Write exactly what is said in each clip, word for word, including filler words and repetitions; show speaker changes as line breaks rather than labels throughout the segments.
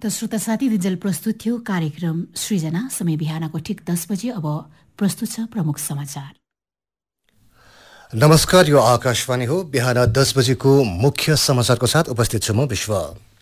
त श्रोता साथी दिन्जेल प्रस्तुत थियो कार्यक्रम सृजना। समय बिहानको ठिक दस बजे। अब प्रस्तुत छ प्रमुख समाचार।
नमस्कार, यो आकाशवाणी हो। बिहान दस बजेको मुख्य समाचारको साथ उपस्थित छु म विश्व।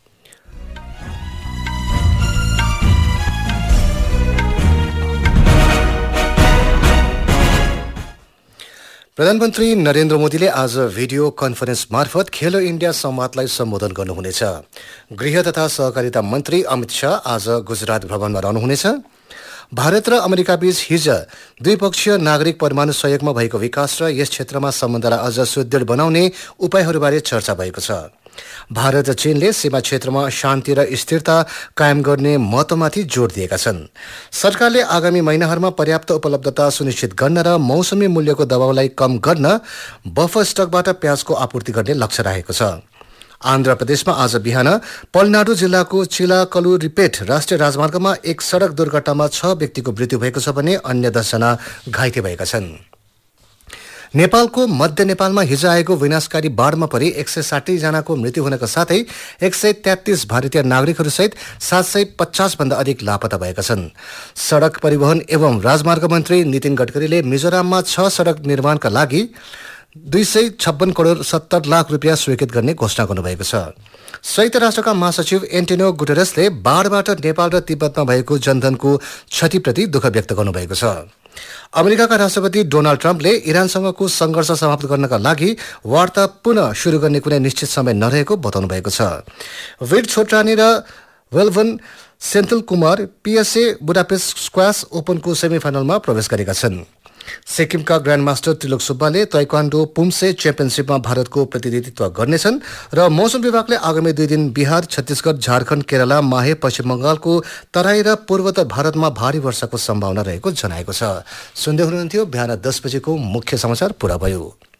प्रधानमन्त्री नरेन्द्र मोदीले आज भिडियो कन्फरेन्स मार्फत खेलो इन्डिया संवादलाई सम्बोधन गर्नुहुनेछ। गृह तथा सहकारिता मन्त्री अमित शाह आज गुजरात भ्रमणमा रहनुहुनेछ। भारत र अमेरिका बीच हिज द्विपक्षीय नागरिक परमाणु सहयोगमा भएको विकास र यस क्षेत्रमा सम्बन्धलाई अझ सुदृढ बनाउने उपायहरूबारे चर्चा भएको छ। भारत र चीनले सीमा क्षेत्रमा शान्ति र स्थिरता कायम गर्ने महत्त्वमाथि जोड दिएका छन्। सरकारले आगामी महिनाहरूमा पर्याप्त उपलब्धता सुनिश्चित गर्न र मौसमी मूल्यको दबावलाई कम गर्न बफर स्टकबाट प्याजको आपूर्ति गर्ने लक्ष्य राखेको छ। आन्ध्र प्रदेशमा आज बिहान पलनाडु जिल्लाको चिलाकलुरिपेट राष्ट्रिय राजमार्गमा एक सडक दुर्घटनामा छ व्यक्तिको मृत्यु भएको छ भने अन्य दसजना घाइते भएका छन्। नेपालको मध्य नेपालमा हिजो आएको विनाशकारी बाढमा परि एक सय साठी जनाको मृत्यु हुनका साथै एक सय तेत्तीस भारतीय नागरिकहरूसहित सात सय पचास भन्दा अधिक लापत्ता भएका छन्। सडक परिवहन एवं राजमार्ग मन्त्री नितिन गडकरीले मिजोराममा छ सडक निर्माणका लागि दुई सय छप्पन करोड सत्तर लाख रुपियाँ स्वीकृत गर्ने घोषणा गर्नुभएको छ। संयुक्त राष्ट्रका महासचिव एन्टोनियो गुटेरेसले बाढबाट नेपाल र तिब्बतमा भएको जनधनको क्षतिप्रति दुःख व्यक्त गर्नुभएको छ। अमेरिकाका राष्ट्रपति डोनाल्ड ट्रम्पले इरानसँगको संघर्ष समाप्त गर्नका लागि वार्ता पुनः शुरू गर्ने कुनै निश्चित समय नरहेको बताउनु भएको छ। विड छोट्रानी र वेल्भन Senthil Kumar PSA Budapest squash ओपनको सेमिफाइनलमा प्रवेश गरेका छन्। सिक्किमका ग्रान्ड मास्टर त्रिलोक सुब्बाले ताइक्वान्डो पुम्से च्याम्पियनसिपमा भारतको प्रतिनिधित्व गर्नेछन् र मौसम विभागले आगामी दुई दिन बिहार, छत्तीसगढ, झारखण्ड, केरला, माहे, पश्चिम बंगालको तराई र पूर्वोत्तर भारतमा भारी वर्षाको सम्भावना रहेको जनाएको छ। सुन्दै हुनुहुन्थ्यो बिहान दस बजेको मुख्य समाचार पूरा भयो।